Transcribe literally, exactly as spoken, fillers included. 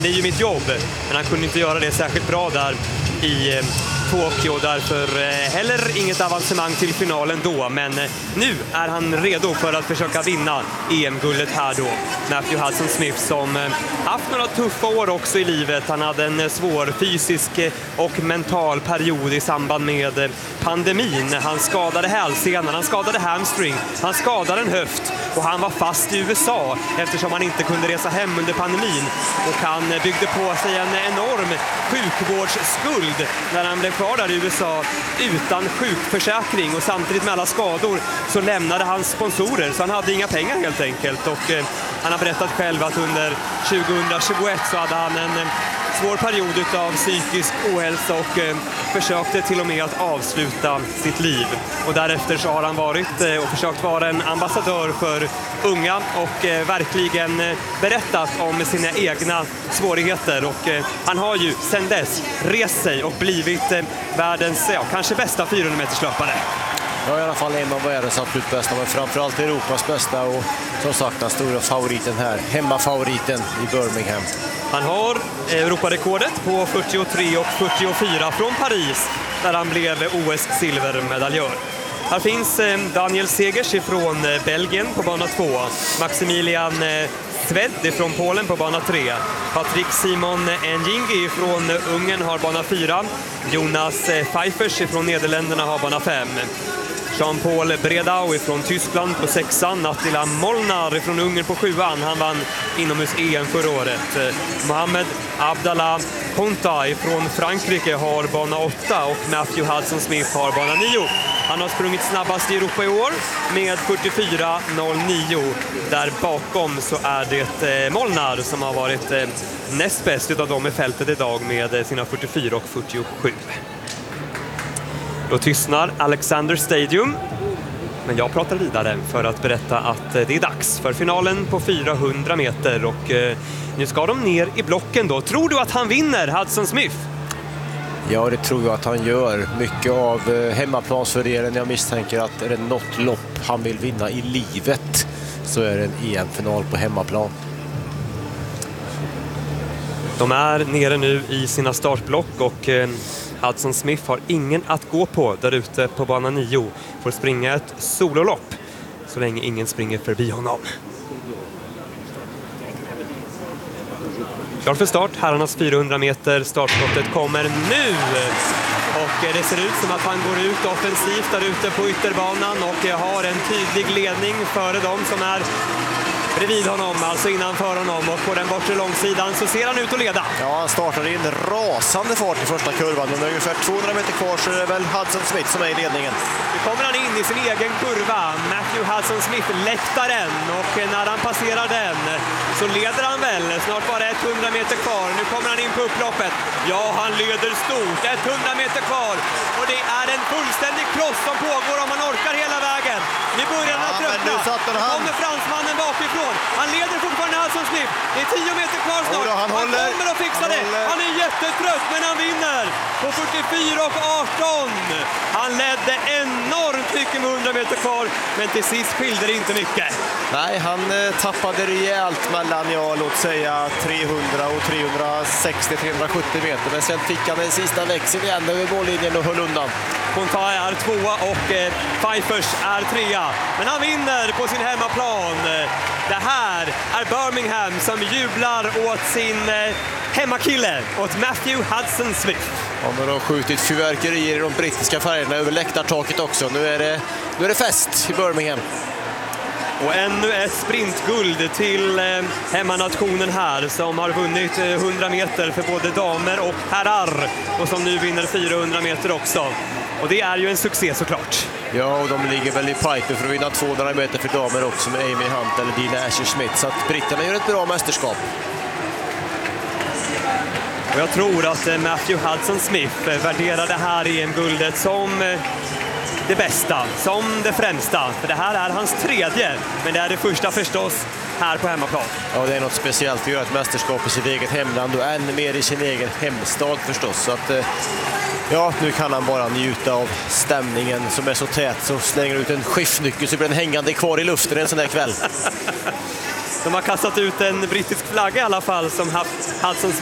Det är ju mitt jobb, men han kunde inte göra det särskilt bra där i eh, Tokyo. Därför eh, heller inget avancemang till finalen då. Men eh, nu är han redo för att försöka vinna E M-guldet här då. Matthew Hudson-Smith som eh, haft några tuffa år också i livet. Han hade en eh, svår fysisk eh, och mental period i samband med eh, pandemin. Han skadade hälsenan, han skadade hamstring, han skadade en höft. Och han var fast i U S A eftersom han inte kunde resa hem under pandemin. Och han byggde på sig en enorm sjukvårdsskuld när han blev kvar där i U S A utan sjukförsäkring. Och samtidigt med alla skador så lämnade han sponsorer, så han hade inga pengar helt enkelt. Och eh, han har berättat själv att under tjugohundratjugoett så hade han en eh, svår period av psykisk ohälsa och eh, försökte till och med att avsluta sitt liv. Och därefter så har han varit eh, och försökt vara en ambassadör för unga och eh, verkligen eh, berättat om sina egna svårigheter. Och eh, han har ju sedan dess rest sig och blivit eh, världens ja, kanske bästa fyrahundra-meterslöpare. Ja, i alla fall en av världens absolut bästa, men framförallt Europas bästa och som sagt den stora favoriten här, hemmafavoriten i Birmingham. Han har Europarekordet på fyrtiotre och fyrtiofyra från Paris där han blev O S-silvermedaljör. Här finns Daniel Segers från Belgien på bana två, Maximilian Sved från Polen på bana tre, Patrick Simon Njingi från Ungern har bana fyra, Jonas Pfeiffers från Nederländerna har bana fem. Jean-Paul Bredau från Tyskland på sexan, Attila Molnar från Ungern på sjuan, han vann inomhus-E M förra året. Mohamed Abdallah Ponta från Frankrike har bana åtta och Matthew Hudson-Smith har bana nio. Han har sprungit snabbast i Europa i år med fyrtiofyra noll nio. Där bakom så är det Molnar som har varit näst bäst av dem i fältet idag med sina fyrtiofyra och fyrtiosju. Då tystnar Alexander Stadium, men jag pratar vidare för att berätta att det är dags för finalen på fyrahundra meter och eh, nu ska de ner i blocken då. Tror du att han vinner, Hudson-Smith? Ja, det tror jag att han gör. Mycket av hemmaplansfördelen. Jag misstänker att är det något lopp han vill vinna i livet så är det en E M-final på hemmaplan. De är nere nu i sina startblock och eh, Hudson-Smith har ingen att gå på där ute på bana nio. Får springa ett sololopp så länge ingen springer förbi honom. Klart för start, herrarnas fyrahundra meter. Startskottet kommer nu. Och det ser ut som att han går ut offensivt där ute på ytterbanan och har en tydlig ledning före dem som är bredvid honom, alltså innanför honom, och på den bortre långsidan så ser han ut att leda. Ja, han startar in rasande fart i första kurvan, men ungefär tvåhundra meter kvar så är det väl Hudson-Smith som är i ledningen. Nu kommer han in i sin egen kurva, Matthew Hudson-Smith läktar den, och när han passerar den så leder han väl, snart bara hundra meter kvar. Nu kommer han in på upploppet, ja han leder stort, hundra meter kvar, och det är en fullständig kross som pågår om man orkar hela vägen. Nu börjar han ja, tröttna, nu kommer fransmannen bakifrån. Han leder fortfarande Hudson-Smith. Det är tio meter kvar snart. Oda, han, han håller. kommer att fixa han det. Håller. Han är jättetrött, men han vinner på fyrtiofyra och arton. Han ledde enormt mycket med hundra meter kvar, men till sist skilde det inte mycket. Nej, han eh, tappade rejält mellan, ja, låt säga trehundra och trehundrasextio till trehundrasjuttio meter. Men sen fick han den sista växeln igen över mållinjen och höll undan. Ponta är tvåa och eh, Pfeiffers är trea. Men han vinner på sin hemmaplan. Det här är Birmingham som jublar åt sin eh, hemmakille, åt Matthew Hudson-Smith. Ja, men de har skjutit fyrverkerier i de brittiska färgerna över läktartaket också. Nu är det, nu är det fest i Birmingham. Och ännu ett sprintguld till eh, hemmanationen här som har vunnit eh, hundra meter för både damer och herrar och som nu vinner fyrahundra meter också. Och det är ju en succé såklart. Ja, och de ligger väl i pipen för att vinna tvåhundra meter för damer också med Amy Hunt eller Dina Asher-Smith. Så att britterna gör ett bra mästerskap. Och jag tror att eh, Matthew Hudson-Smith värderar det här E M-guldet som eh, det bästa, som det främsta. För det här är hans tredje, men det är det första förstås här på hemmaplan. Ja, det är något speciellt att göra ett mästerskap i sitt eget hemland och ännu mer i sin egen hemstad förstås. Så att, ja, nu kan han bara njuta av stämningen som är så tät, så slänger ut en skiftnyckel så blir den hängande kvar i luften en sån där kväll. De har kastat ut en brittisk flagga i alla fall som haft Hudson's